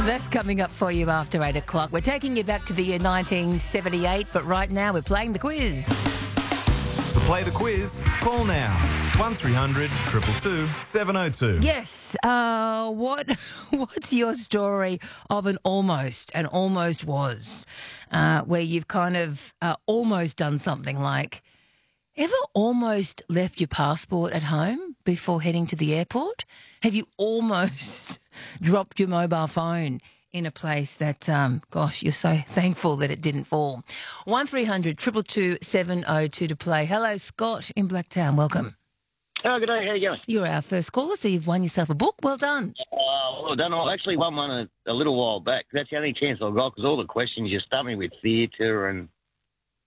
That's coming up for you after 8 o'clock. We're taking you back to the year 1978, but right now we're playing the quiz. To play the quiz, call now. 1300 222 702. Yes. What's your story of an almost was, where you've kind of almost done something like, ever almost left your passport at home before heading to the airport? Have you almost dropped your mobile phone in a place that, you're so thankful that it didn't fall? 1300 222 702 to play. Hello, Scott in Blacktown. Welcome. Oh, good day. How you going? You're our first caller, so you've won yourself a book. Well done. Well done. I actually won one a little while back. That's the only chance I got because all the questions you stumped me with theatre and